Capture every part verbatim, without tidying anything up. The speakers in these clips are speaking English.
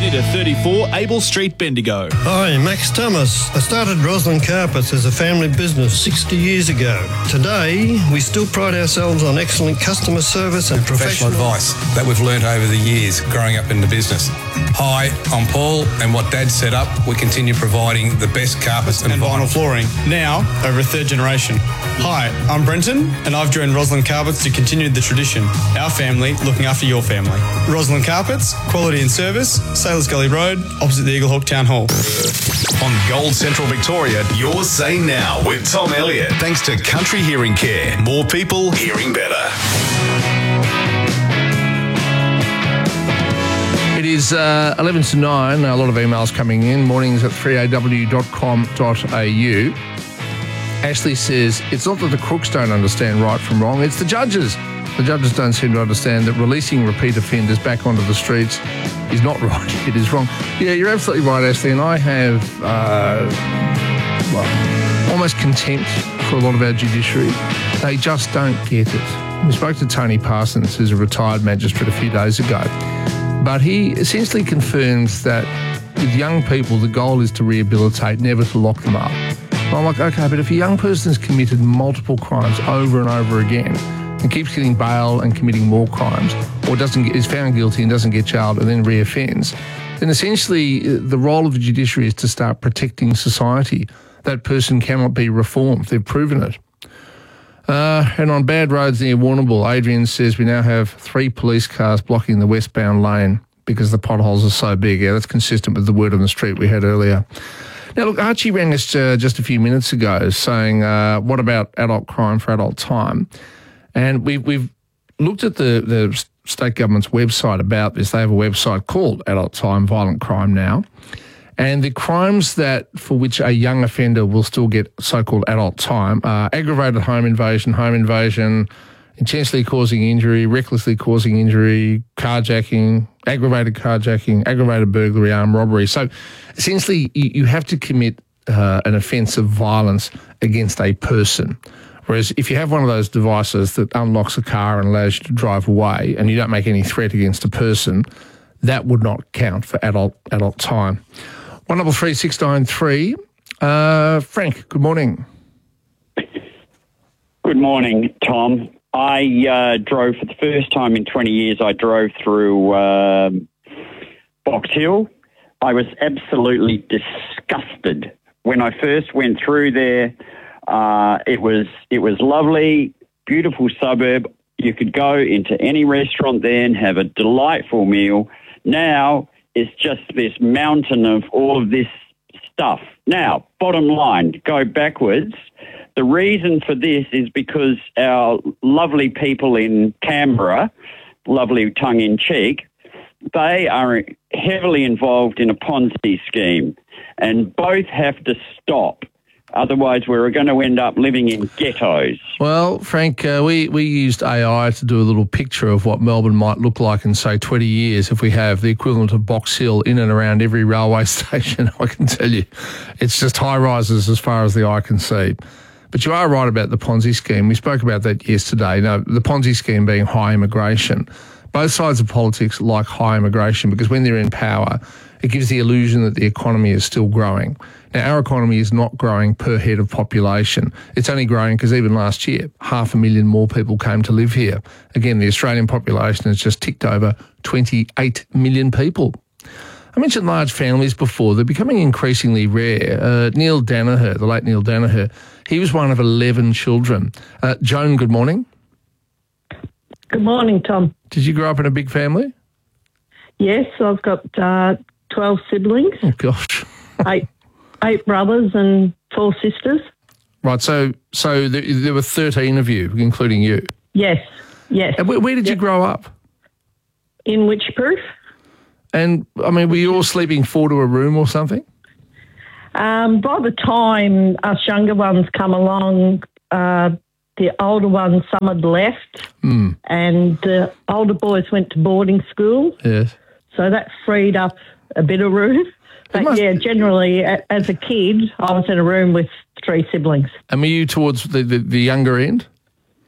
thirty to thirty-four Abel Street, Bendigo. Hi, Max Thomas. I started Roslyn Carpets as a family business sixty years ago. Today, we still pride ourselves on excellent customer service and professional, professional advice that we've learned over the years growing up in the business. Hi, I'm Paul, and what Dad set up, we continue providing the best carpets and, and vinyl. vinyl flooring, now over a third generation. Hi, I'm Brenton, and I've joined Roslyn Carpets to continue the tradition. Our family looking after your family. Roslyn Carpets, quality and service, Sailors Gully Road, opposite the Eaglehawk Town Hall. On Gold Central Victoria, you're Say Now with Tom Elliott. Thanks to Country Hearing Care. More people hearing better. It is uh, eleven to nine. A lot of emails coming in. Mornings at three a w dot com dot a u. Ashley says, it's not that the crooks don't understand right from wrong, it's the judges. The judges don't seem to understand that releasing repeat offenders back onto the streets is not right, it is wrong. Yeah, you're absolutely right, Ashley, and I have uh, well, almost contempt for a lot of our judiciary. They just don't get it. We spoke to Tony Parsons, who's a retired magistrate, a few days ago, but he essentially confirms that with young people, the goal is to rehabilitate, never to lock them up. I'm like, okay, but if a young person's committed multiple crimes over and over again and keeps getting bail and committing more crimes, or doesn't get, is found guilty and doesn't get jailed and then reoffends, then essentially the role of the judiciary is to start protecting society. That person cannot be reformed. They've proven it. Uh, and on bad roads near Warrnambool, Adrian says we now have three police cars blocking the westbound lane because the potholes are so big. Yeah, that's consistent with the word on the street we had earlier. Now, look, Archie rang us uh, just a few minutes ago saying, uh, what about adult crime for adult time? And we've, we've looked at the, the state government's website about this. They have a website called Adult Time Violent Crime now. And the crimes that for which a young offender will still get so-called adult time are aggravated home invasion, home invasion, intentionally causing injury, recklessly causing injury, carjacking, aggravated carjacking, aggravated burglary, armed robbery. So essentially you, you have to commit uh, an offence of violence against a person. Whereas if you have one of those devices that unlocks a car and allows you to drive away and you don't make any threat against a person, that would not count for adult adult time. one double three six nine three. Uh, Frank, good morning. Good morning, Tom. I uh, drove for the first time in twenty years. I drove through uh, Box Hill. I was absolutely disgusted when I first went through there. Uh, it was it was lovely, beautiful suburb. You could go into any restaurant there and have a delightful meal. Now it's just this mountain of all of this stuff. Now, bottom line, go backwards. The reason for this is because our lovely people in Canberra, lovely tongue-in-cheek, they are heavily involved in a Ponzi scheme, and both have to stop. Otherwise, we're going to end up living in ghettos. Well, Frank, uh, we, we used A I to do a little picture of what Melbourne might look like in, say, twenty years if we have the equivalent of Box Hill in and around every railway station. I can tell you, it's just high-rises as far as the eye can see. But you are right about the Ponzi scheme. We spoke about that yesterday. Now, the Ponzi scheme being high immigration. Both sides of politics like high immigration because when they're in power, it gives the illusion that the economy is still growing. Now, our economy is not growing per head of population. It's only growing because even last year, half a million more people came to live here. Again, the Australian population has just ticked over twenty-eight million people. I mentioned large families before. They're becoming increasingly rare. Uh, Neil Danaher, the late Neil Danaher, he was one of eleven children. Uh, Joan, good morning. Good morning, Tom. Did you grow up in a big family? Yes, I've got uh, twelve siblings. Oh, gosh. eight, eight brothers and four sisters. Right, so so there, there were thirteen of you, including you? Yes, yes. And where, where did yep. you grow up? In Witchproof. And, I mean, were you all sleeping four to a room or something? Um, by the time us younger ones come along, uh, the older ones, some had left, mm. and the older boys went to boarding school. Yes. So that freed up a bit of room. But, must... yeah, generally, as a kid, I was in a room with three siblings. And were you towards the, the, the younger end?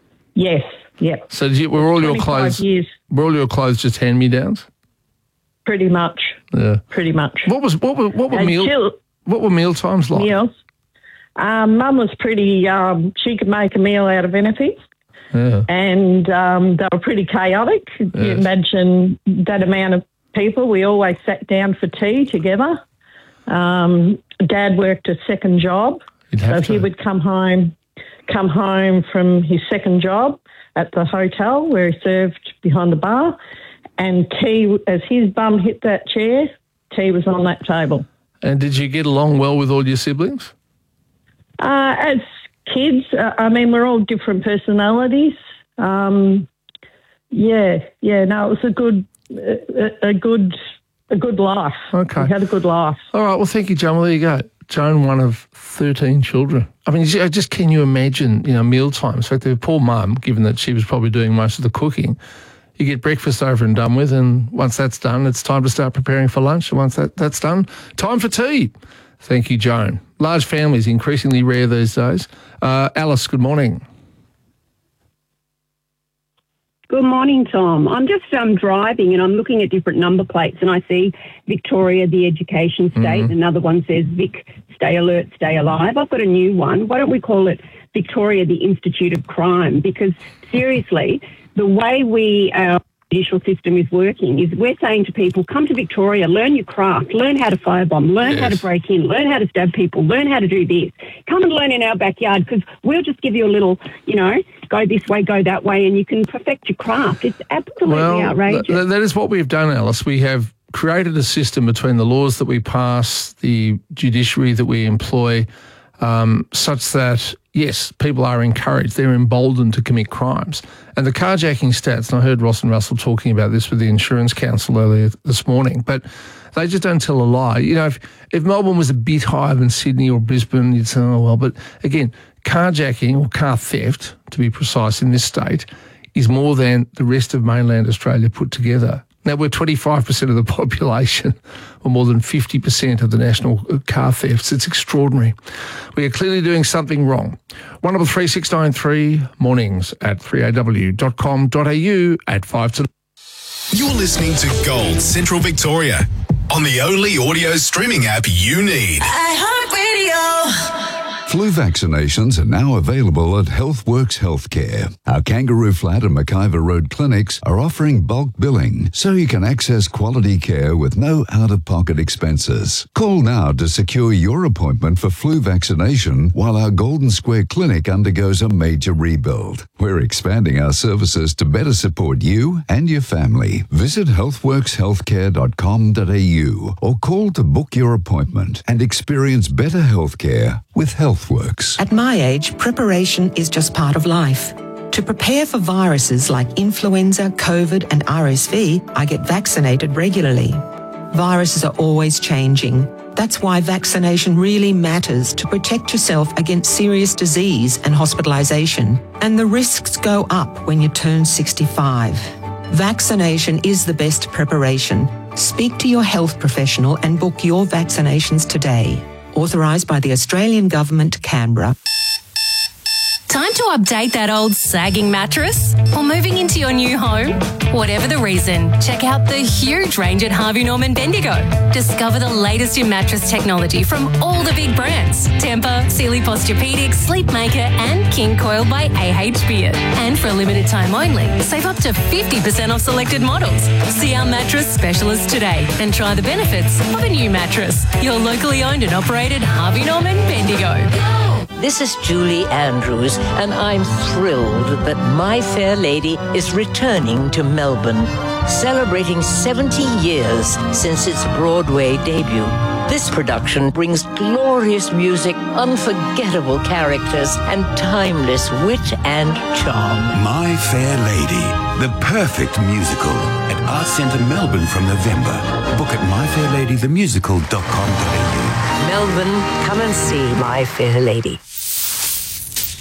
Yes, yeah. So did you, were all your clothes... Years. Were all your clothes just hand-me-downs? pretty much. Yeah. Pretty much. What was what were what were And meal she'll- what were meal times like? Meals. Um, Mum was pretty, um, she could make a meal out of anything. Yeah. And um, they were pretty chaotic. You Yes. imagine that amount of people. We always sat down for tea together. Um, Dad worked a second job. You'd have so he to. would come home, come home from his second job at the hotel where he served behind the bar. And tea, as his bum hit that chair, tea was on that table. And did you get along well with all your siblings? Uh, as kids, uh, I mean, we're all different personalities. Um, yeah, yeah. No, it was a good, a, a good, a good life. Okay. We had a good life. All right. Well, thank you, Joan. Well, there you go. Joan, one of thirteen children. I mean, I just can you imagine, you know, meal times? In fact, the poor mum, given that she was probably doing most of the cooking, you get breakfast over and done with, and once that's done, it's time to start preparing for lunch. And once that, that's done, time for tea. Thank you, Joan. Large families, increasingly rare these days. Uh, Alice, good morning. Good morning, Tom. I'm just um, driving and I'm looking at different number plates and I see Victoria, the education state. Mm-hmm. Another one says Vic, stay alert, stay alive. I've got a new one. Why don't we call it Victoria, the Institute of Crime? Because seriously, the way we, our judicial system is working is we're saying to people, come to Victoria, learn your craft, learn how to firebomb, learn how to Yes. break in, learn how to stab people, learn how to do this. Come and learn in our backyard because we'll just give you a little, you know, go this way, go that way, and you can perfect your craft. It's absolutely Well, outrageous. th- that is what we've done, Alice. We have created a system between the laws that we pass, the judiciary that we employ, um, such that, yes, people are encouraged, they're emboldened to commit crimes. And the carjacking stats, and I heard Ross and Russell talking about this with the Insurance Council earlier this morning, but they just don't tell a lie. You know, if, if Melbourne was a bit higher than Sydney or Brisbane, you'd say, oh, well, but again, carjacking or car theft, to be precise, in this state, is more than the rest of mainland Australia put together. Now, we're twenty-five percent of the population, or more than fifty percent of the national car thefts. It's extraordinary. We are clearly doing something wrong. one double three six nine three, mornings at three a w dot com dot a u at five to... You're listening to Gold Central Victoria on the only audio streaming app you need. iHeartRadio. Flu vaccinations are now available at HealthWorks Healthcare. Our Kangaroo Flat and McIver Road clinics are offering bulk billing so you can access quality care with no out-of-pocket expenses. Call now to secure your appointment for flu vaccination while our Golden Square clinic undergoes a major rebuild. We're expanding our services to better support you and your family. Visit healthworks healthcare dot com dot a u or call to book your appointment and experience better healthcare with HealthWorks. At my age, preparation is just part of life. To prepare for viruses like influenza, COVID, and R S V, I get vaccinated regularly. Viruses are always changing. That's why vaccination really matters to protect yourself against serious disease and hospitalisation. And the risks go up when you turn sixty-five. Vaccination is the best preparation. Speak to your health professional and book your vaccinations today. Authorised by the Australian Government, Canberra. Time to update that old sagging mattress? Or moving into your new home? Whatever the reason, check out the huge range at Harvey Norman Bendigo. Discover the latest in mattress technology from all the big brands. Tempur, Sealy Posturepedic, Sleepmaker and King Coil by A H Beard. And for a limited time only, save up to fifty percent off selected models. See our mattress specialist today and try the benefits of a new mattress. Your locally owned and operated Harvey Norman Bendigo. This is Julie Andrews, and I'm thrilled that My Fair Lady is returning to Melbourne, celebrating seventy years since its Broadway debut. This production brings glorious music, unforgettable characters, and timeless wit and charm. My Fair Lady, the perfect musical at Arts Centre Melbourne from November. Book at my fair lady the musical dot com dot a u. Melbourne, come and see My Fair Lady.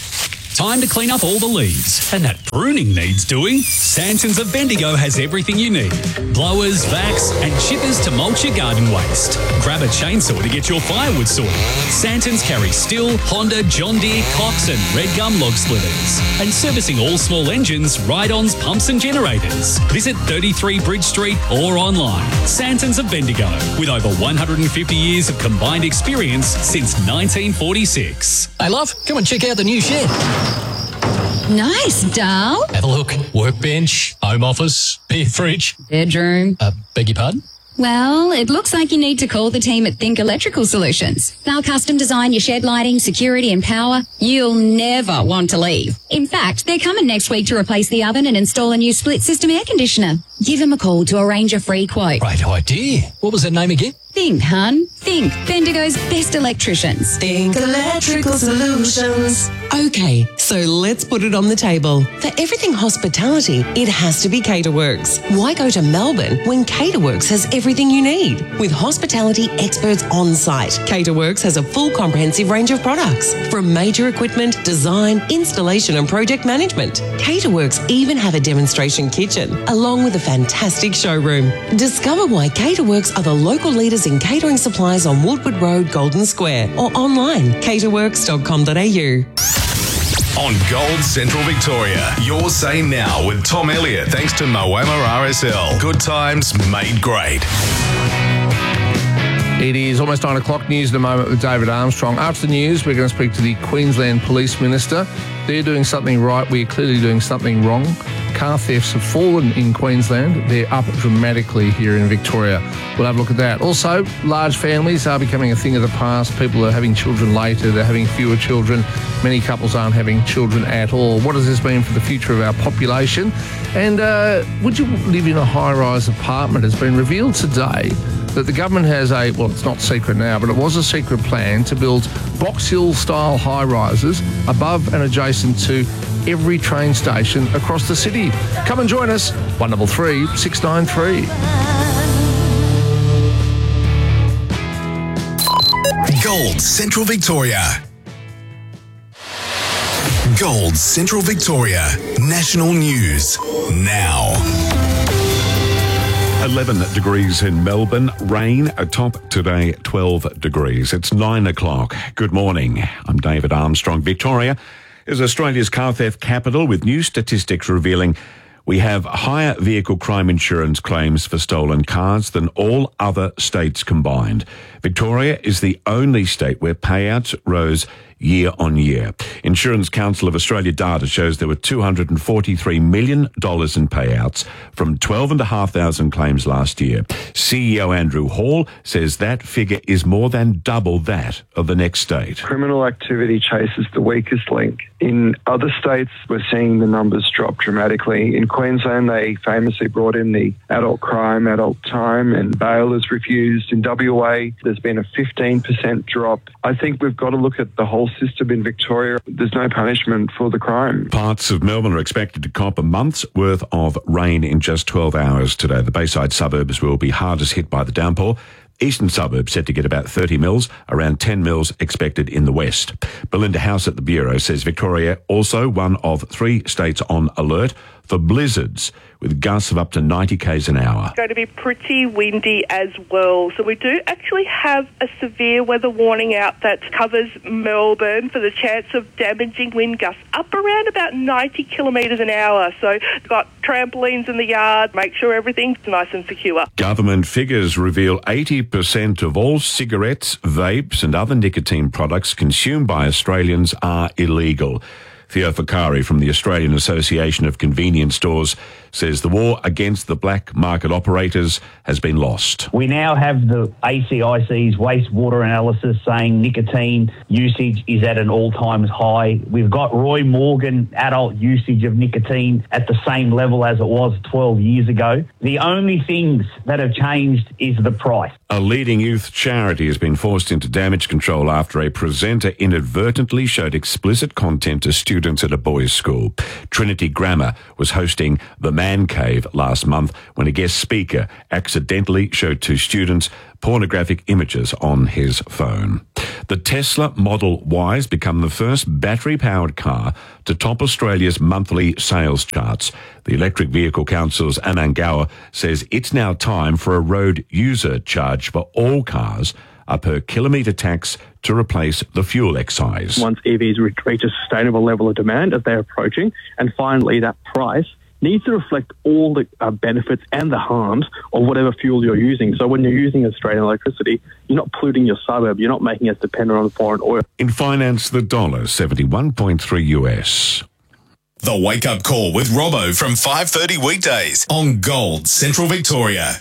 Time to clean up all the leaves. And that pruning needs doing. Santons of Bendigo has everything you need. Blowers, vacs and chippers to mulch your garden waste. Grab a chainsaw to get your firewood sorted. Santons carry Stihl, Honda, John Deere, Cox and Red Gum log splitters. And servicing all small engines, ride-ons, pumps and generators. Visit thirty-three Bridge Street or online. Santons of Bendigo, with over one hundred fifty years of combined experience since nineteen forty-six. Hey love, come and check out the new shed. Nice, doll. Have a look. Workbench, home office, beer fridge. Bedroom. Uh, beg your pardon? Well, it looks like you need to call the team at Think Electrical Solutions. They'll custom design your shed lighting, security and power. You'll never want to leave. In fact, they're coming next week to replace the oven and install a new split system air conditioner. Give them a call to arrange a free quote. Great idea. What was that name again? Think, hun. Think. Bendigo's best electricians. Think Electrical Solutions. Okay, so let's put it on the table. For everything hospitality, it has to be Caterworks. Why go to Melbourne when Caterworks has everything you need? With hospitality experts on site, Caterworks has a full comprehensive range of products, from major equipment, design, installation and project management. Caterworks even have a demonstration kitchen, along with a fantastic showroom. Discover why Caterworks are the local leaders in catering supplies on Woodward Road, Golden Square, or online, caterworks dot com dot a u. On Gold Central Victoria, Your Say Now with Tom Elliott, thanks to Moama R S L. Good times made great. It is almost nine o'clock. News in a moment with David Armstrong. After the news, we're going to speak to the Queensland Police Minister. They're doing something right. We're clearly doing something wrong. Car thefts have fallen in Queensland. They're up dramatically here in Victoria. We'll have a look at that. Also, large families are becoming a thing of the past. People are having children later. They're having fewer children. Many couples aren't having children at all. What does this mean for the future of our population? And uh, would you live in a high-rise apartment? It's been revealed today that the government has a, well, it's not secret now, but it was a secret plan to build Box Hill-style high-rises above and adjacent to every train station across the city. Come and join us, one three three, six nine three. Gold Central Victoria. Gold Central Victoria. National News now. eleven degrees in Melbourne, rain atop today twelve degrees. It's nine o'clock. Good morning. I'm David Armstrong. Victoria is Australia's car theft capital, with new statistics revealing we have higher vehicle crime insurance claims for stolen cars than all other states combined. Victoria is the only state where payouts rose year on year. Insurance Council of Australia data shows there were two hundred forty-three million dollars in payouts from twelve thousand five hundred claims last year. C E O Andrew Hall says that figure is more than double that of the next state. Criminal activity chases the weakest link. In other states, we're seeing the numbers drop dramatically. In Queensland, they famously brought in the adult crime, adult time, and bail is refused. In W A, there's been a fifteen percent drop. I think we've got to look at the whole system in Victoria. There's no punishment for the crime. Parts of Melbourne are expected to cop a month's worth of rain in just twelve hours today. The Bayside suburbs will be hardest hit by the downpour. Eastern suburbs set to get about thirty mils, around ten mils expected in the west. Belinda House at the Bureau says Victoria also one of three states on alert for blizzards, with gusts of up to ninety k's an hour. It's going to be pretty windy as well. So we do actually have a severe weather warning out that covers Melbourne for the chance of damaging wind gusts up around about ninety kilometres an hour. So we've got trampolines in the yard, make sure everything's nice and secure. Government figures reveal eighty percent of all cigarettes, vapes and other nicotine products consumed by Australians are illegal. Theo Fakari from the Australian Association of Convenience Stores says the war against the black market operators has been lost. We now have the A C I C's wastewater analysis saying nicotine usage is at an all-time high. We've got Roy Morgan adult usage of nicotine at the same level as it was twelve years ago. The only things that have changed is the price. A leading youth charity has been forced into damage control after a presenter inadvertently showed explicit content to students at a boys' school. Trinity Grammar was hosting the man cave last month when a guest speaker accidentally showed two students pornographic images on his phone. The Tesla Model Y has become the first battery-powered car to top Australia's monthly sales charts. The Electric Vehicle Council's Anand Gower says it's now time for a road user charge for all cars, a per kilometre tax to replace the fuel excise. Once E Vs reach a sustainable level of demand as they're approaching, and finally that price needs to reflect all the uh, benefits and the harms of whatever fuel you're using. So when you're using Australian electricity, you're not polluting your suburb, you're not making us dependent on foreign oil. In finance, the dollar, seventy-one point three U S. The Wake Up Call with Robbo from five thirty weekdays on Gold Central Victoria.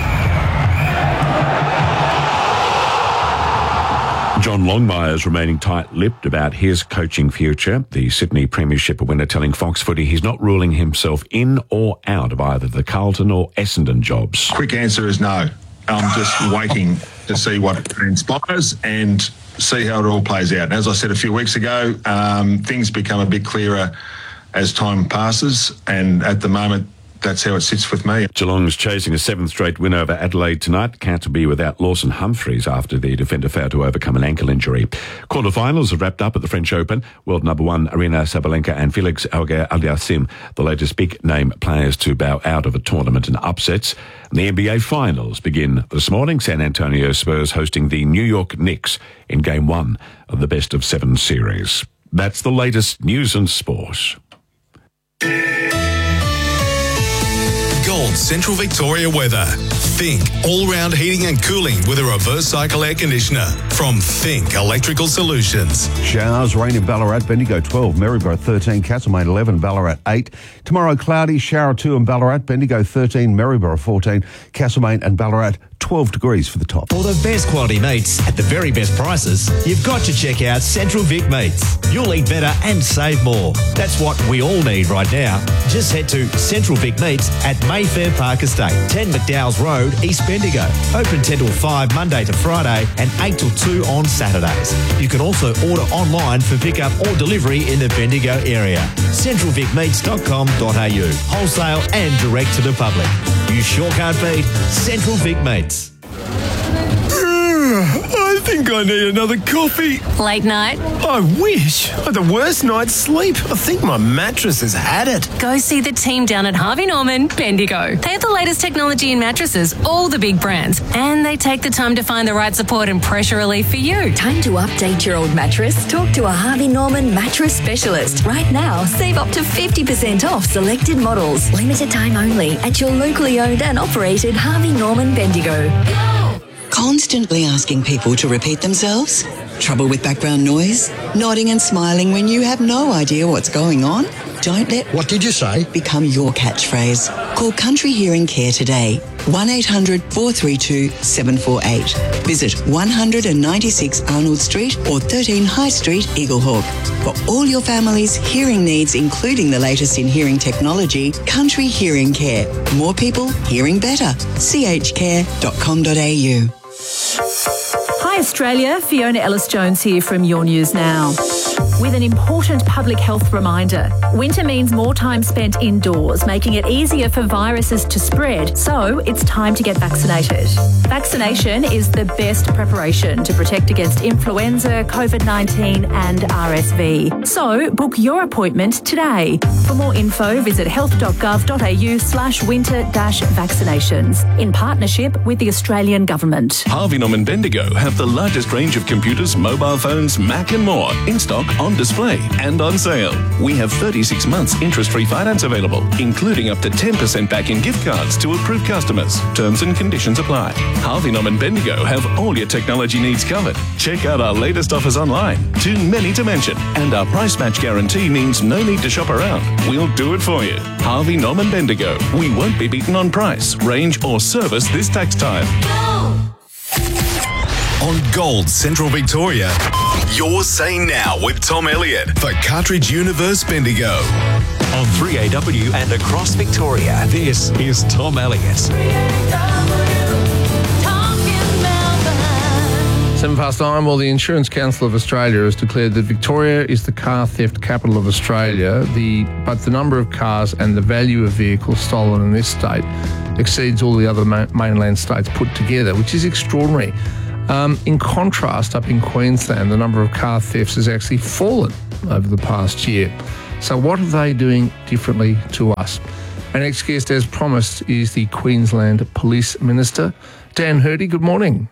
John Longmire is remaining tight-lipped about his coaching future. The Sydney Premiership winner telling Fox Footy he's not ruling himself in or out of either the Carlton or Essendon jobs. Quick answer is no. I'm just waiting to see what transpires and see how it all plays out. And as I said a few weeks ago, um, things become a bit clearer as time passes, and at the moment, that's how it sits with me. Geelong's chasing a seventh straight win over Adelaide tonight. Can't be without Lawson Humphries after the defender failed to overcome an ankle injury. Quarterfinals have wrapped up at the French Open. World number one Arina Sabalenka and Felix Auger-Aliassime, the latest big-name players to bow out of a tournament in upsets. And the N B A Finals begin this morning. San Antonio Spurs hosting the New York Knicks in Game one of the best of seven series. That's the latest news and sport. Gold Central Victoria weather. Think all-round heating and cooling with a reverse cycle air conditioner from Think Electrical Solutions. Showers, rain in Ballarat, Bendigo twelve, Maryborough thirteen, Castlemaine eleven, Ballarat eight. Tomorrow cloudy, shower two in Ballarat, Bendigo thirteen, Maryborough fourteen, Castlemaine and Ballarat twelve degrees for the top. For the best quality meats at the very best prices, you've got to check out Central Vic Meats. You'll eat better and save more. That's what we all need right now. Just head to Central Vic Meats at Mayfair Park Estate, ten McDowell's Road, East Bendigo. Open ten till five Monday to Friday and eight till two on Saturdays. You can also order online for pickup or delivery in the Bendigo area. central vic meats dot com dot a u. Wholesale and direct to the public. You sure can't beat Central Vic Meats. I think I need another coffee. Late night? I wish. I had the worst night's sleep. I think my mattress has had it. Go see the team down at Harvey Norman, Bendigo. They have the latest technology in mattresses, all the big brands, and they take the time to find the right support and pressure relief for you. Time to update your old mattress? Talk to a Harvey Norman mattress specialist. Right now, save up to fifty percent off selected models. Limited time only at your locally owned and operated Harvey Norman Bendigo. Constantly asking people to repeat themselves? Trouble with background noise? Nodding and smiling when you have no idea what's going on? Don't let "What did you say?" become your catchphrase. Call Country Hearing Care today. one eight hundred four three two seven four eight. Visit one ninety-six Arnold Street or thirteen High Street, Eaglehawk. For all your family's hearing needs, including the latest in hearing technology, Country Hearing Care. More people hearing better. c h care dot com dot a u. Hi Australia, Fiona Ellis-Jones here from Your News Now. With an important public health reminder. Winter means more time spent indoors, making it easier for viruses to spread, so it's time to get vaccinated. Vaccination is the best preparation to protect against influenza, COVID nineteen and R S V. So book your appointment today. For more info, visit health dot gov dot a u slash winter dash vaccinations in partnership with the Australian Government. Harvey Norman Bendigo have the largest range of computers, mobile phones, Mac and more in stock, on display and on sale. We have thirty-six months interest-free finance available, including up to ten percent back in gift cards to approved customers. Terms and conditions apply. Harvey Norman Bendigo have all your technology needs covered. Check out our latest offers online. Too many to mention. And our price match guarantee means no need to shop around. We'll do it for you. Harvey Norman Bendigo. We won't be beaten on price, range or service this tax time. On Gold Central Victoria, Your Say Now with Tom Elliott for Cartridge Universe Bendigo. On three A W and across Victoria, this is Tom Elliott. Seven past nine. Well, the Insurance Council of Australia has declared that Victoria is the car theft capital of Australia. The but the number of cars and the value of vehicles stolen in this state exceeds all the other ma- mainland states put together, which is extraordinary. Um, in contrast, up in Queensland, the number of car thefts has actually fallen over the past year. So what are they doing differently to us? Our next guest, as promised, is the Queensland Police Minister, Dan Hurdy. Good morning.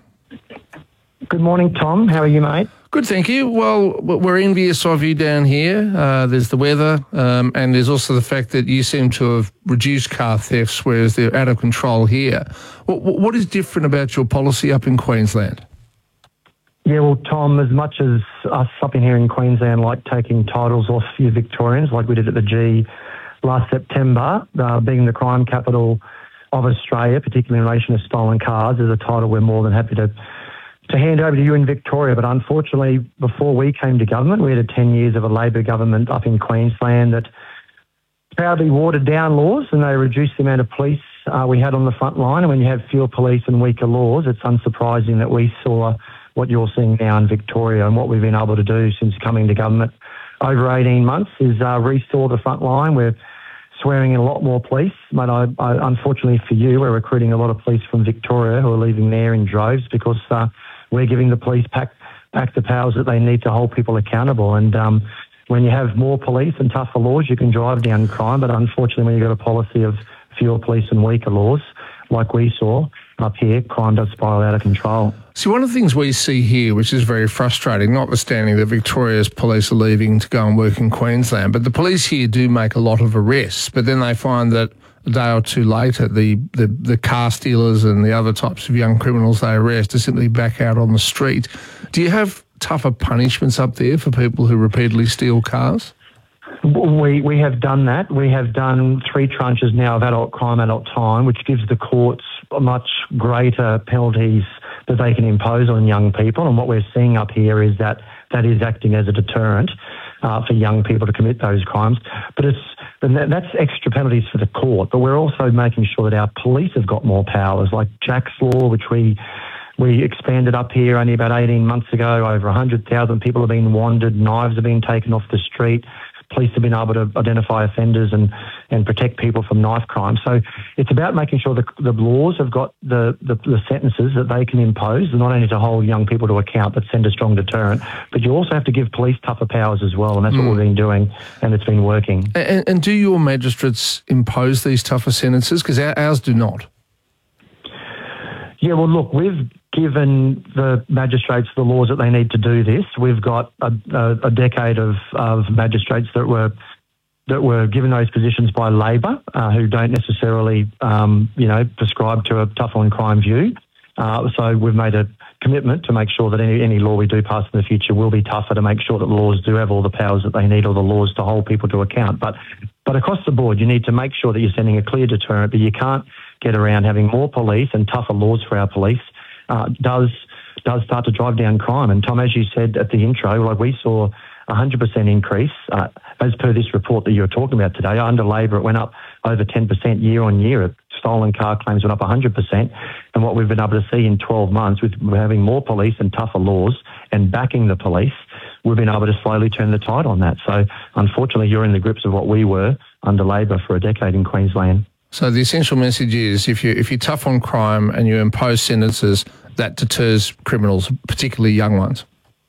Good morning, Tom. How are you, mate? Good, thank you. Well, we're envious of you down here. Uh, there's the weather, um, and there's also the fact that you seem to have reduced car thefts, whereas they're out of control here. What, what is different about your policy up in Queensland? Yeah, well, Tom, as much as us up in here in Queensland like taking titles off you Victorians, like we did at the G last September, uh, being the crime capital of Australia, particularly in relation to stolen cars, is a title we're more than happy to to hand over to you in Victoria. But unfortunately, before we came to government, we had a ten years of a Labor government up in Queensland that proudly watered down laws, and they reduced the amount of police uh, we had on the front line. And when you have fewer police and weaker laws, it's unsurprising that we saw what you're seeing now in Victoria. And what we've been able to do since coming to government over eighteen months is uh, restore the front line. We're swearing in a lot more police, but I, I, unfortunately for you, we're recruiting a lot of police from Victoria who are leaving there in droves because uh, we're giving the police back, back the powers that they need to hold people accountable. And um, when you have more police and tougher laws, you can drive down crime. But unfortunately, when you've got a policy of fewer police and weaker laws, like we saw up here, crime does spiral out of control. See, one of the things we see here, which is very frustrating, notwithstanding that Victoria's police are leaving to go and work in Queensland, but the police here do make a lot of arrests, but then they find that a day or two later, the, the, the car stealers and the other types of young criminals they arrest are simply back out on the street. Do you have tougher punishments up there for people who repeatedly steal cars? We we have done that. We have done three tranches now of adult crime, adult time, which gives the courts much greater penalties that they can impose on young people. And what we're seeing up here is that that is acting as a deterrent uh, for young people to commit those crimes. But it's and that, that's extra penalties for the court. But we're also making sure that our police have got more powers, like Jack's Law, which we we expanded up here only about eighteen months ago. Over one hundred thousand people have been wandered, knives have been taken off the street. Police have been able to identify offenders and, and protect people from knife crime. So it's about making sure the, the laws have got the, the, the sentences that they can impose, not only to hold young people to account, but send a strong deterrent. But you also have to give police tougher powers as well, and that's mm. what we've been doing, and it's been working. And, and do your magistrates impose these tougher sentences? Because ours do not. Yeah, well, look, we've given the magistrates the laws that they need to do this. We've got a, a, a decade of, of magistrates that were that were given those positions by Labor, uh, who don't necessarily, um, you know, prescribe to a tough on crime view. Uh, so we've made a commitment to make sure that any, any law we do pass in the future will be tougher, to make sure that laws do have all the powers that they need, or the laws to hold people to account. But but across the board, you need to make sure that you're sending a clear deterrent, but you can't get around having more police and tougher laws for our police. Uh, does does start to drive down crime. And Tom, as you said at the intro, like we saw a one hundred percent increase, uh, as per this report that you're talking about today. Under Labor, it went up over ten percent year on year. Stolen car claims went up one hundred percent. And what we've been able to see in twelve months, with having more police and tougher laws and backing the police, we've been able to slowly turn the tide on that. So unfortunately, you're in the grips of what we were under Labor for a decade in Queensland. So the essential message is, if you if you're tough on crime and you impose sentences, that deters criminals, particularly young ones.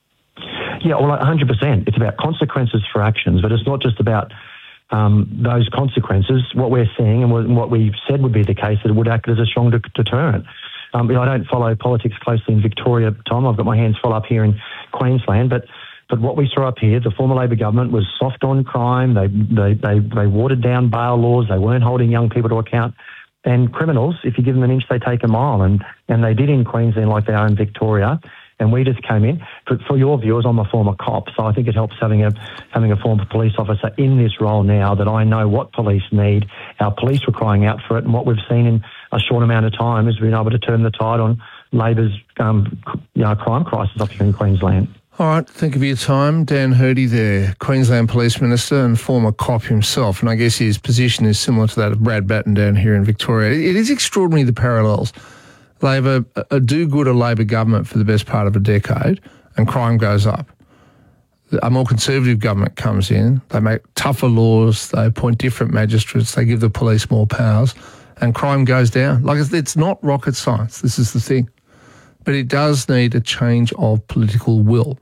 Yeah, well, one hundred percent. It's about consequences for actions, but it's not just about um, those consequences. What we're seeing and what we said would be the case, that it would act as a strong deterrent. Um, you know, I don't follow politics closely in Victoria, Tom. I've got my hands full up here in Queensland, but But what we saw up here, the former Labor government was soft on crime. They, they, they, they watered down bail laws. They weren't holding young people to account. And criminals, if you give them an inch, they take a mile. And, and they did in Queensland like they are in Victoria. And we just came in. But for your viewers, I'm a former cop, so I think it helps having a having a former police officer in this role now, that I know what police need. Our police were crying out for it. And what we've seen in a short amount of time is we've been able to turn the tide on Labor's um, you know, crime crisis up here in Queensland. All right, thank you for your time. Dan Hurdy there, Queensland Police Minister and former cop himself, and I guess his position is similar to that of Brad Batten down here in Victoria. It is extraordinary, the parallels. They have a, a do-gooder Labor government for the best part of a decade, and crime goes up. A more conservative government comes in, they make tougher laws, they appoint different magistrates, they give the police more powers, and crime goes down. Like, it's, it's not rocket science, this is the thing. But it does need a change of political will.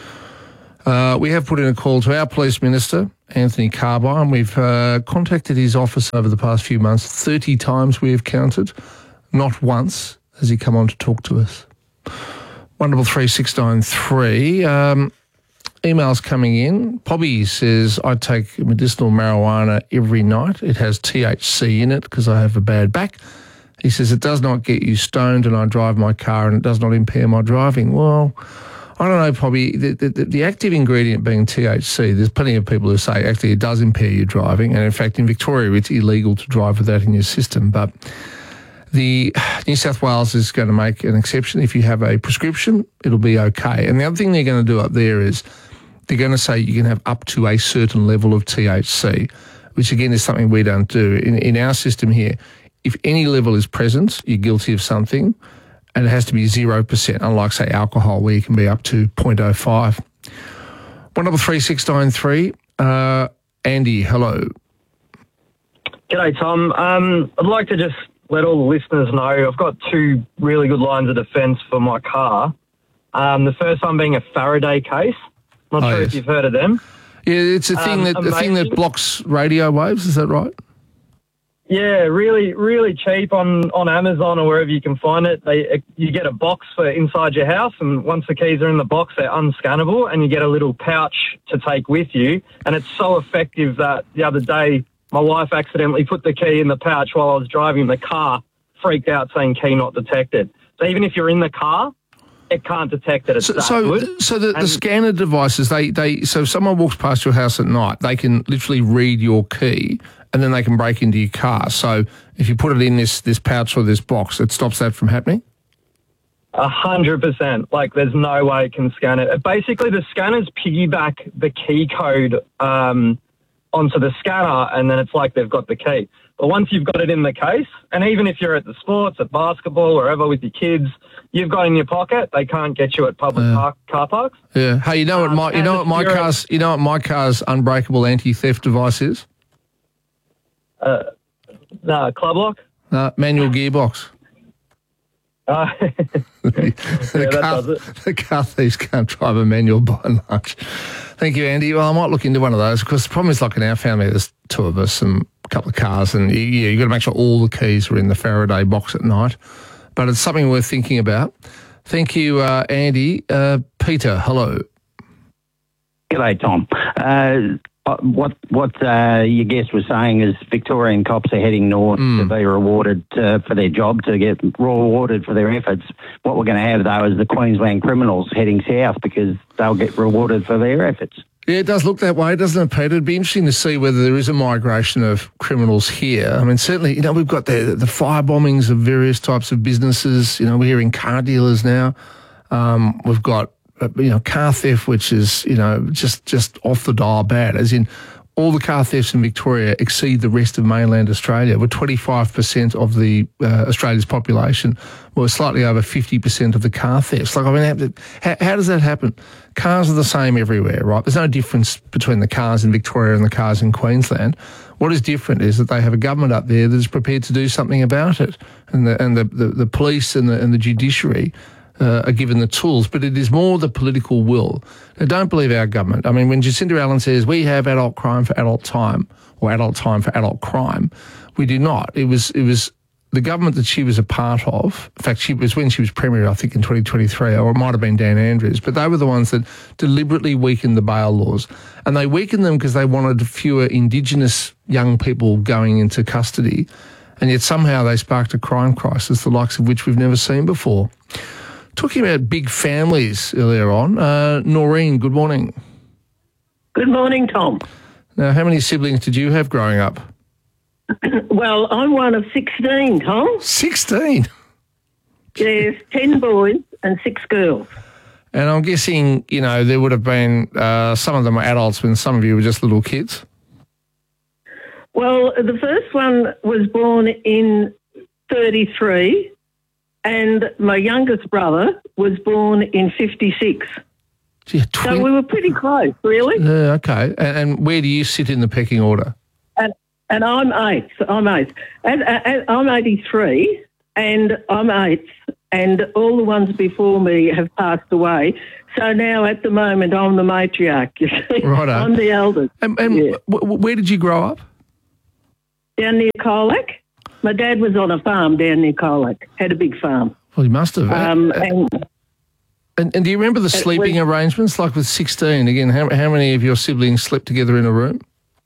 Uh, we have put in a call to our police minister, Anthony Carbine. We've uh, contacted his office over the past few months. thirty times we have counted. Not once has he come on to talk to us. one double three six nine three. Um, emails coming in. Poppy says, I take medicinal marijuana every night. It has T H C in it because I have a bad back. He says, it does not get you stoned and I drive my car and it does not impair my driving. Well, I don't know, Poppy, the, the, the active ingredient being T H C, there's plenty of people who say actually it does impair your driving. And in fact, in Victoria, it's illegal to drive with that in your system. But the New South Wales is going to make an exception. If you have a prescription, it'll be okay. And the other thing they're going to do up there is they're going to say you can have up to a certain level of T H C, which again is something we don't do. In, in our system here, if any level is present, you're guilty of something, and it has to be zero percent, unlike, say, alcohol, where you can be up to zero point zero five. one double three six nine three. Uh, Andy, hello. G'day, Tom. Um, I'd like to just let all the listeners know I've got two really good lines of defence for my car. Um, the first one being a Faraday case. Not Oh, sure yes. if you've heard of them. Yeah, it's a thing Um, that the thing that amazing. blocks radio waves. Is that right? Yeah, really, really cheap on, on Amazon or wherever you can find it. They you get a box for inside your house, and once the keys are in the box, they're unscannable, and you get a little pouch to take with you. And it's so effective that the other day my wife accidentally put the key in the pouch while I was driving the car, freaked out saying key not detected. So even if you're in the car, it can't detect it. It's So, that so, good. so the, the And- scanner devices, they, they, so if someone walks past your house at night, they can literally read your key and then they can break into your car. So if you put it in this, this pouch or this box, it stops that from happening? A hundred percent. Like, there's no way it can scan it. Basically, the scanners piggyback the key code um, onto the scanner, and then it's like they've got the key. But once you've got it in the case, and even if you're at the sports, at basketball, wherever with your kids, you've got it in your pocket. They can't get you at public Yeah. car, car parks. Yeah. Hey, you know what my, you and know if what my you're a- car's, you know what my car's unbreakable anti-theft device is? Uh, no, club lock. Uh, manual gearbox. Uh, the, that car, does it. the car thieves can't drive a manual by and large. Thank you, Andy. Well, I might look into one of those because the problem is, like in our family, there's two of us and a couple of cars, and you, yeah, you've got to make sure all the keys are in the Faraday box at night. But it's something worth thinking about. Thank you, uh, Andy. Uh, Peter, hello. G'day, Tom. Uh, what what uh, your guest was saying is Victorian cops are heading north to be rewarded uh, for their job, to get rewarded for their efforts. What we're going to have, though, is the Queensland criminals heading south because they'll get rewarded for their efforts. Yeah, it does look that way, doesn't it, Peter? It'd be interesting to see whether there is a migration of criminals here. I mean, certainly, you know, we've got the, the fire bombings of various types of businesses. You know, we're hearing car dealers now. Um, we've got, uh, you know, car theft, which is, you know, just, just off the dial bad, as in all the car thefts in Victoria exceed the rest of mainland Australia. We're twenty-five percent of the uh, Australia's population. We're slightly over fifty percent of the car thefts. Like, I mean, how, how does that happen? Cars are the same everywhere, right? There's no difference between the cars in Victoria and the cars in Queensland. What is different is that they have a government up there that is prepared to do something about it. And the, and the, the, the police and the, and the judiciary uh, are given the tools, but it is more the political will. Now, don't believe our government. I mean, when Jacinda Allen says we have adult crime for adult time, or adult time for adult crime, we do not. It was, it was the government that she was a part of. In fact, she was when she was Premier, I think, in twenty twenty-three, or it might have been Dan Andrews, but they were the ones that deliberately weakened the bail laws. And they weakened them because they wanted fewer Indigenous young people going into custody. And yet somehow they sparked a crime crisis, the likes of which we've never seen before. Talking about big families earlier on, uh, Noreen, good morning. Good morning, Tom. Now, how many siblings did you have growing up? Well, I'm one of sixteen, Tom. sixteen? There's ten boys and six girls. And I'm guessing, you know, there would have been, uh, some of them were adults when some of you were just little kids. Well, the first one was born in thirty-three, and my youngest brother was born in fifty-six. Gee, So we were pretty close, really. Yeah, okay. And, and where do you sit in the pecking order? And, and I'm eighth. I'm eighth. And, and I'm eighty-three, and I'm eighth, and all the ones before me have passed away. So now, at the moment, I'm the matriarch, you see. Righto. I'm the eldest. And, and Yeah. w- w- where did you grow up? Down near Colac. My dad was on a farm down near Colac, had a big farm. Well, you must have. Um, Uh, and And, and do you remember the It sleeping was- arrangements? Like with sixteen, again, how, how many of your siblings slept together in a room?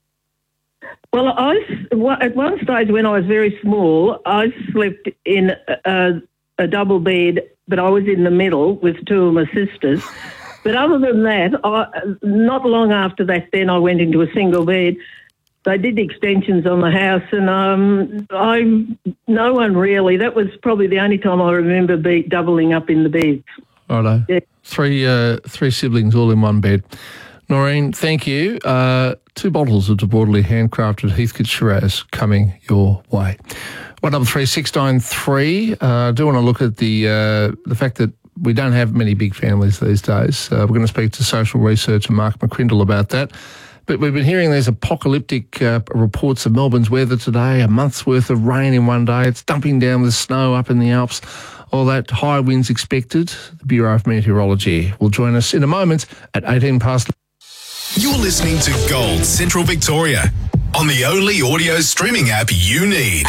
Well, I s- at one stage when I was very small, I slept in a, a double bed, but I was in the middle with two of my sisters. But other than that, I, not long after that, then I went into a single bed. They did extensions on the house, and um, I no one really. That was probably the only time I remember be doubling up in the beds. Righto. Yeah. Three, uh, three siblings all in one bed. Noreen, thank you. Uh, two bottles of debauchery handcrafted Heathcote Shiraz coming your way. One double three six nine three. I do want to look at the uh, the fact that we don't have many big families these days. Uh, we're going to speak to social researcher Mark McCrindle about that. But we've been hearing these apocalyptic uh, reports of Melbourne's weather today, a month's worth of rain in one day. It's dumping down with snow up in the Alps. All that, high winds expected. The Bureau of Meteorology will join us in a moment at eighteen past. You're listening to Gold Central Victoria on the only audio streaming app you need.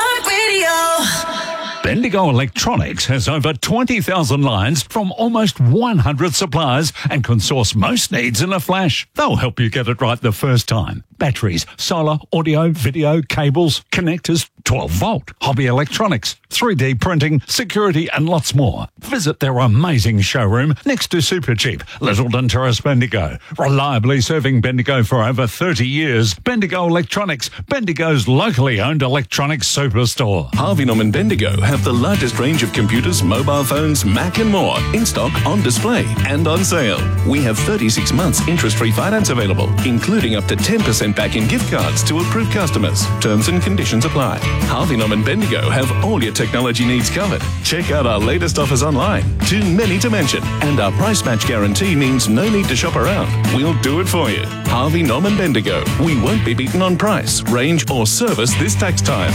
iHeartRadio. Bendigo Electronics has over twenty thousand lines from almost one hundred suppliers and can source most needs in a flash. They'll help you get it right the first time. Batteries, solar, audio, video, cables, connectors, twelve volt, hobby electronics, three D printing, security and lots more. Visit their amazing showroom next to Supercheap, Littleton Terrace, Bendigo. Reliably serving Bendigo for over thirty years. Bendigo Electronics, Bendigo's locally owned electronics superstore. Harvey Norman Bendigo have the largest range of computers, mobile phones, Mac and more in stock, on display and on sale. We have thirty-six months interest-free finance available, including up to ten percent back in gift cards to approved customers. Terms and conditions apply. Harvey Norman Bendigo have all your technology needs covered. Check out our latest offers online. Too many to mention. And our price match guarantee means no need to shop around. We'll do it for you. Harvey Norman Bendigo. We won't be beaten on price, range or service this tax time.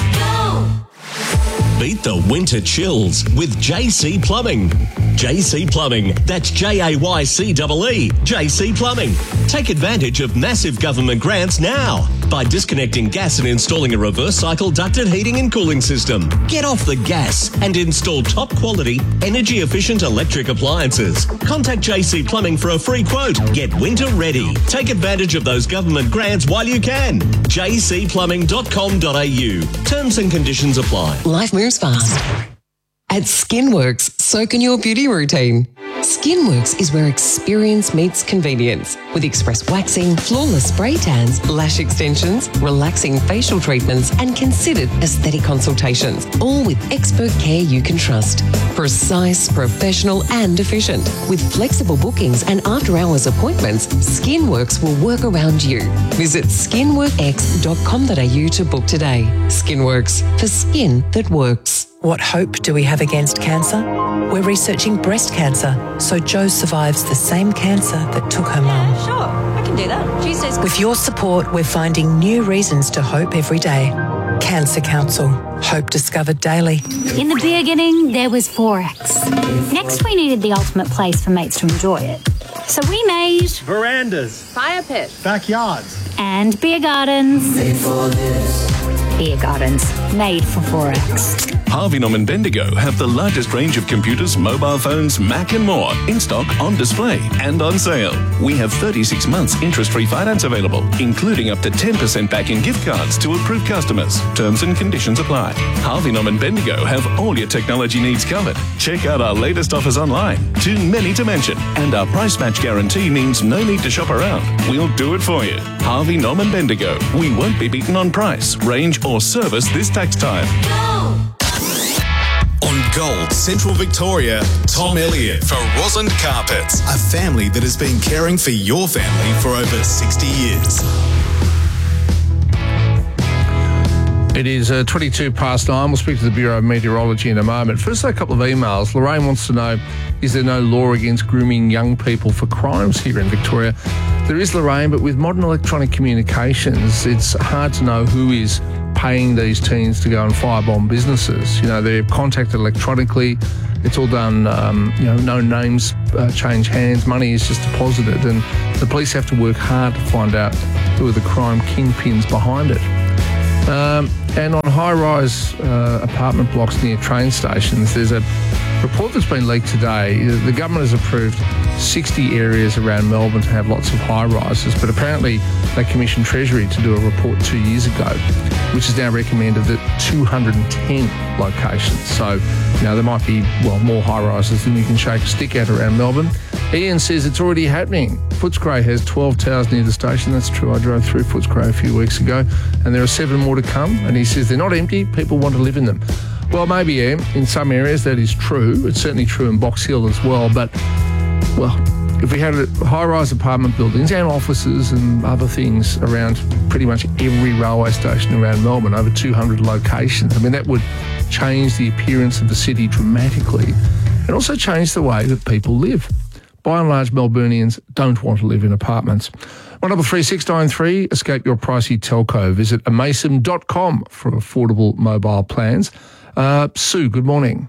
Beat the winter chills with J C Plumbing. J C Plumbing, that's J A Y C E E, J C Plumbing. Take advantage of massive government grants now by disconnecting gas and installing a reverse cycle ducted heating and cooling system. Get off the gas and install top quality, energy efficient electric appliances. Contact J C Plumbing for a free quote. Get winter ready. Take advantage of those government grants while you can. j c plumbing dot com dot a u. Terms and conditions apply. Life moves fast. At Skinworks, so can your beauty routine. Skinworks is where experience meets convenience with express waxing, flawless spray tans, lash extensions, relaxing facial treatments and considered aesthetic consultations, all with expert care you can trust. Precise, professional and efficient. With flexible bookings and after-hours appointments, Skinworks will work around you. Visit skinworkx dot com dot a u to book today. Skinworks, for skin that works. What hope do we have against cancer? We're researching breast cancer, so Jo survives the same cancer that took her mum. Sure, I can do that. Tuesdays. With your support, we're finding new reasons to hope every day. Cancer Council. Hope discovered daily. In the beginning, there was Forex. Next, we needed the ultimate place for mates to enjoy it. So we made verandas, fire pits, backyards, and beer gardens. Made for this. Beer gardens, made for Forex. Harvey Norman Bendigo have the largest range of computers, mobile phones, Mac and more in stock, on display and on sale. We have thirty-six months interest-free finance available, including up to ten percent back in gift cards to approved customers. Terms and conditions apply. Harvey Norman Bendigo have all your technology needs covered. Check out our latest offers online. Too many to mention. And our price match guarantee means no need to shop around. We'll do it for you. Harvey Norman Bendigo. We won't be beaten on price, range or service this tax time. On Gold Central Victoria, Tom Elliott for Rosalind Carpets, a family that has been caring for your family for over sixty years. It is uh, twenty-two past nine. We'll speak to the Bureau of Meteorology in a moment. First, a couple of emails. Lorraine wants to know, is there no law against grooming young people for crimes here in Victoria? There is, Lorraine, but with modern electronic communications, it's hard to know who is paying these teens to go and firebomb businesses. You know, they're contacted electronically. It's all done, um, you know, no names uh, change hands. Money is just deposited, and the police have to work hard to find out who are the crime kingpins behind it. Um, and on high-rise uh, apartment blocks near train stations, there's a report that's been leaked today. The government has approved sixty areas around Melbourne to have lots of high-rises, but apparently they commissioned Treasury to do a report two years ago, which is now recommended at two hundred ten locations. So, you know, there might be, well, more high-rises than you can shake a stick at around Melbourne. Ian says it's already happening. Footscray has twelve towers near the station. That's true. I drove through Footscray a few weeks ago, and there are seven more to come. And he says they're not empty. People want to live in them. Well, maybe, yeah, in some areas that is true. It's certainly true in Box Hill as well. But, well, if we had high-rise apartment buildings and offices and other things around pretty much every railway station around Melbourne, over two hundred locations, I mean, that would change the appearance of the city dramatically and also change the way that people live. By and large, Melburnians don't want to live in apartments. one double three six nine three, escape your pricey telco. Visit amason dot com for affordable mobile plans. Uh, Sue, good morning.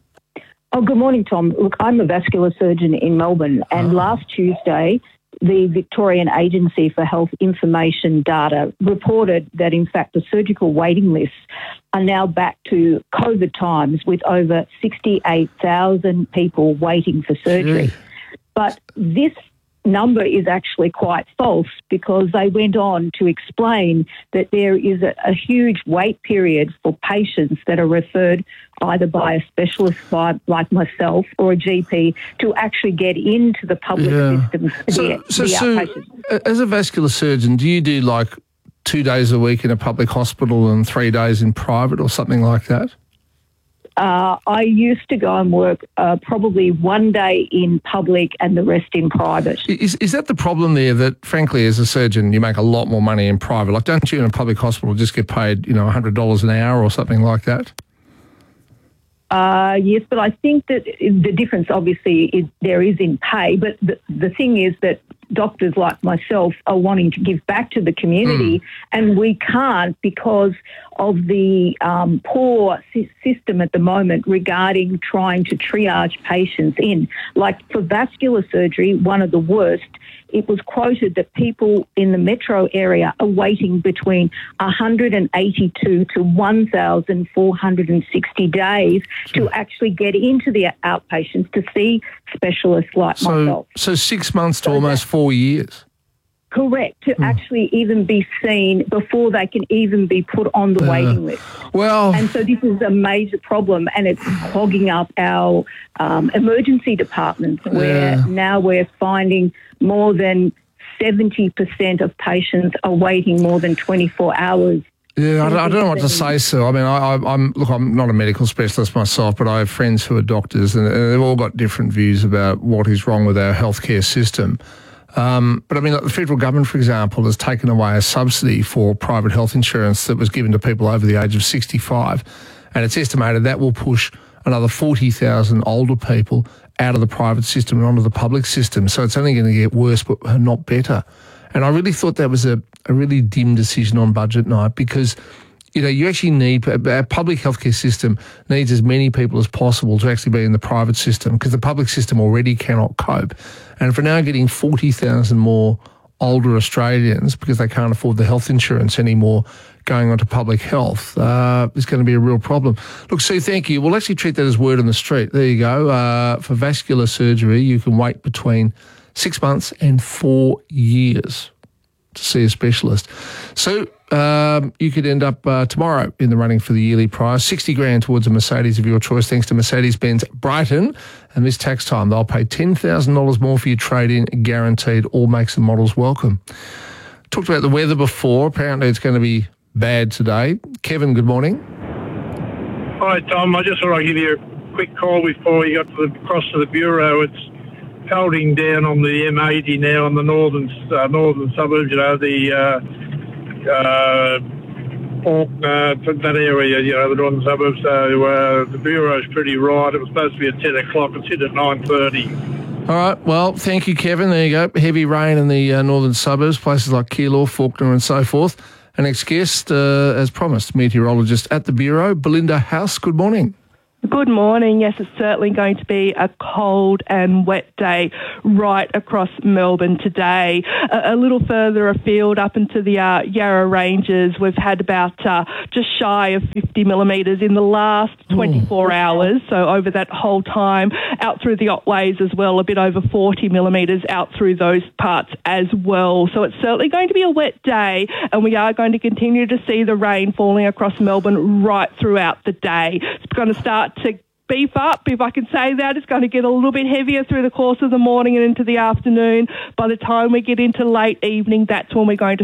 Oh, good morning, Tom. Look, I'm a vascular surgeon in Melbourne, and oh. last Tuesday, the Victorian Agency for Health Information Data reported that, in fact, the surgical waiting lists are now back to COVID times with over sixty-eight thousand people waiting for surgery. Gee. But this number is actually quite false, because they went on to explain that there is a, a huge wait period for patients that are referred either by a specialist by, like myself or a G P to actually get into the public yeah. system. So, the, so, the so as a vascular surgeon, do you do like two days a week in a public hospital and three days in private or something like that? Uh, I used to go and work uh, probably one day in public and the rest in private. Is is that the problem there, that, frankly, as a surgeon, you make a lot more money in private? Like, don't you in a public hospital just get paid, you know, one hundred dollars an hour or something like that? Uh, yes, but I think that the difference, obviously, is there is in pay. But the, the thing is that doctors like myself are wanting to give back to the community, mm. and we can't because of the um, poor sy- system at the moment regarding trying to triage patients in. Like for vascular surgery, one of the worst, it was quoted that people in the metro area are waiting between one hundred eighty-two to one thousand four hundred sixty days to actually get into the outpatients to see specialists like so, myself. So six months to so almost four years. Correct, to mm. actually even be seen before they can even be put on the uh, waiting list. Well, and so this is a major problem, and it's clogging up our um, emergency departments, where yeah. now we're finding more than seventy percent of patients are waiting more than twenty-four hours. Yeah, I don't, I don't know what to say, Sue. I mean, I, I, I'm look, I'm not a medical specialist myself, but I have friends who are doctors, and they've all got different views about what is wrong with our healthcare system. Um, but I mean, like the federal government, for example, has taken away a subsidy for private health insurance that was given to people over the age of sixty-five, and it's estimated that will push another forty thousand older people out of the private system and onto the public system. So it's only going to get worse, but not better. And I really thought that was a, a really dim decision on budget night, because, you know, you actually need, our public healthcare system needs as many people as possible to actually be in the private system, because the public system already cannot cope. And if we're now getting forty thousand more older Australians because they can't afford the health insurance anymore going on to public health, uh, it's going to be a real problem. Look, Sue, thank you. We'll actually treat that as word on the street. There you go. Uh, for vascular surgery, you can wait between six months and four years to see a specialist. So um, you could end up uh, tomorrow in the running for the yearly prize, sixty grand towards a Mercedes of your choice, thanks to Mercedes-Benz Brighton. And this tax time, they'll pay ten thousand dollars more for your trade-in, guaranteed. All makes and models welcome. Talked about the weather before. Apparently it's going to be bad today. Kevin, good morning. Hi, Tom. I just thought I'd give you a quick call before you got to the, across to the Bureau. It's pelting down on the M eighty now on the northern uh, northern suburbs, you know, the uh, uh, Faulkner, that area, you know, the northern suburbs. So uh, the Bureau's pretty right. It was supposed to be at ten o'clock. It's hit at nine thirty. All right. Well, thank you, Kevin. There you go. Heavy rain in the uh, northern suburbs, places like Keilor, Faulkner and so forth. Our next guest, uh, as promised, meteorologist at the Bureau, Belinda House. Good morning. Good morning. Yes, it's certainly going to be a cold and wet day right across Melbourne today. A, a little further afield up into the uh, Yarra Ranges, we've had about uh, just shy of fifty millimetres in the last twenty-four mm. hours. So over that whole time, out through the Otways as well, a bit over forty millimetres out through those parts as well. So it's certainly going to be a wet day, and we are going to continue to see the rain falling across Melbourne right throughout the day. It's going to start to beef up, if I can say that. It's going to get a little bit heavier through the course of the morning and into the afternoon. By the time we get into late evening, that's when we're going to